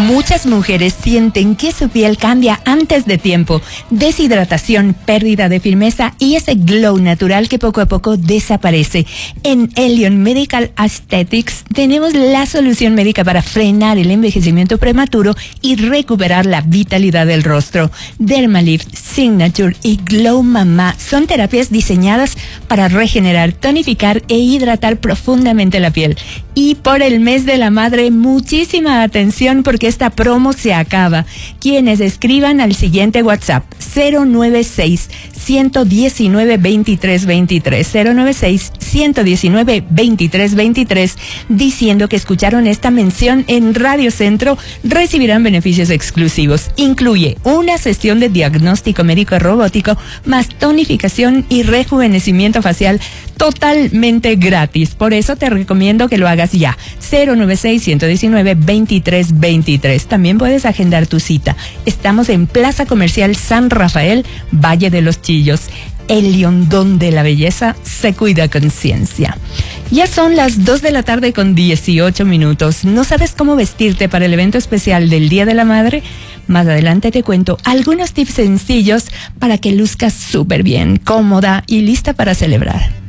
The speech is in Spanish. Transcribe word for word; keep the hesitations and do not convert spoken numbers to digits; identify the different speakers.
Speaker 1: Muchas mujeres sienten que su piel cambia antes de tiempo, deshidratación, pérdida de firmeza y ese glow natural que poco a poco desaparece. En Elion Medical Aesthetics tenemos la solución médica para frenar el envejecimiento prematuro y recuperar la vitalidad del rostro. Dermalift, Signature y Glow Mama son terapias diseñadas para regenerar, tonificar e hidratar profundamente la piel. Y por el mes de la madre, muchísima atención porque esta promo se acaba. Quienes escriban al siguiente WhatsApp cero nueve seis, uno uno nueve, dos tres dos tres cero nueve seis, uno uno nueve, dos tres dos tres diciendo que escucharon esta mención en Radio Centro recibirán beneficios exclusivos. Incluye una sesión de diagnóstico médico robótico más tonificación y rejuvenecimiento facial totalmente gratis. Por eso te recomiendo que lo hagas ya. cero nueve seis, uno uno nueve, dos tres dos tres. También puedes agendar tu cita. Estamos en Plaza Comercial San Rafael, Valle de los Chillos. Elion, donde la belleza se cuida con ciencia. Ya son las dos de la tarde con dieciocho minutos. ¿No sabes cómo vestirte para el evento especial del Día de la Madre? Más adelante te cuento algunos tips sencillos para que luzcas súper bien, cómoda y lista para celebrar.